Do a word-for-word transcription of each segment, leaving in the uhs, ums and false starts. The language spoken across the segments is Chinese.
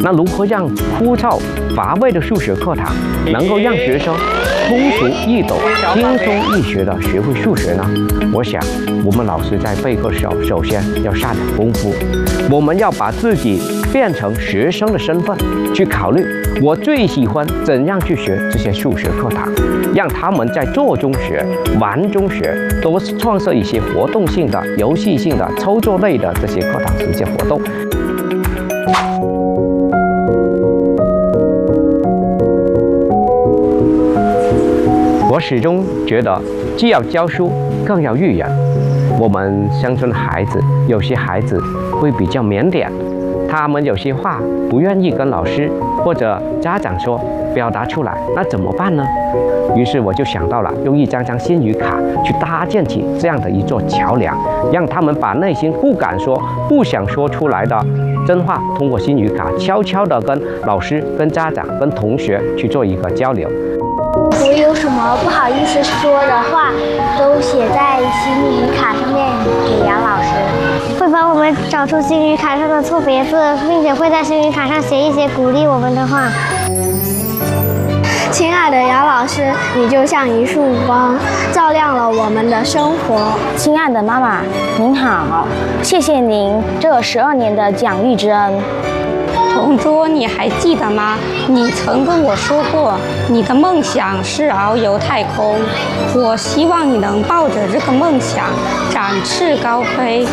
那如何让枯燥乏味的数学课堂能够让学生通俗易懂、轻松易学地学会数学呢？我想，我们老师在备课时候，首先要下点功夫。我们要把自己变成学生的身份，去考虑我最喜欢怎样去学这些数学课堂，让他们在做中学、玩中学，多创设一些活动性的、游戏性的、操作类的这些课堂实践活动。我始终觉得，既要教书，更要育人。我们乡村的孩子，有些孩子会比较腼腆，他们有些话不愿意跟老师或者家长说，表达出来，那怎么办呢？于是我就想到了用一张张心语卡去搭建起这样的一座桥梁，让他们把内心不敢说、不想说出来的真话，通过心语卡悄悄地跟老师、跟家长、跟同学去做一个交流。 我有什么不好意思说的话，都写在心语卡上面给杨老师。 会帮我们找出心语卡上的错别字，并且会在心语卡上写一些鼓励我们的话。 亲爱的杨老师，你就像一束光，照亮了我们的生活。 亲爱的妈妈，您好，谢谢您这十二年的养育之恩。 同桌，你还记得吗？你曾跟我说过，你的梦想是遨游太空。我希望你能抱着这个梦想，展翅高飞。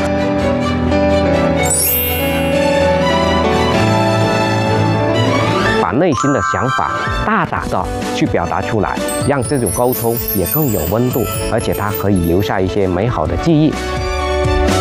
把内心的想法大胆地去表达出来，让这种沟通也更有温度，而且它可以留下一些美好的记忆。